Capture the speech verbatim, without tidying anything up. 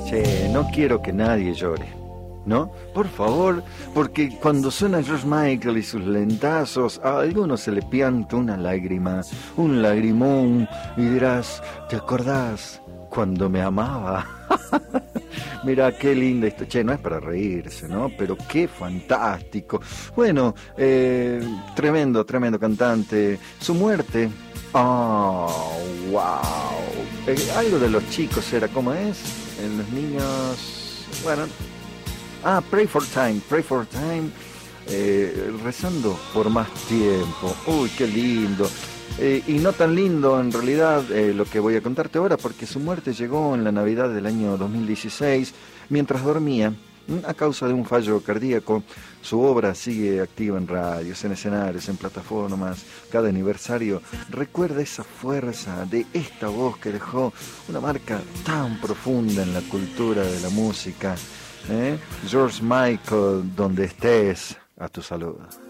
Che, no quiero que nadie llore, ¿no? Por favor, porque cuando suena George Michael y sus lentazos, a algunos se le pianta una lágrima, un lagrimón, y dirás, ¿te acordás cuando me amaba? Mira, qué linda esto. Che, no es para reírse, ¿no? Pero qué fantástico. Bueno, eh, tremendo, tremendo cantante. Su muerte... Oh, wow. Eh, algo de los chicos era, ¿cómo es? En los niños... Bueno... Ah, Pray for Time, Pray for Time, eh, rezando por más tiempo. Uy, qué lindo. Eh, y no tan lindo en realidad eh, lo que voy a contarte ahora, porque su muerte llegó en la Navidad del año dos mil dieciséis, mientras dormía, a causa de un fallo cardíaco. Su obra sigue activa en radios, en escenarios, en plataformas. Cada aniversario recuerda esa fuerza de esta voz que dejó una marca tan profunda en la cultura de la música. ¿Eh? George Michael, donde estés, a tu salud.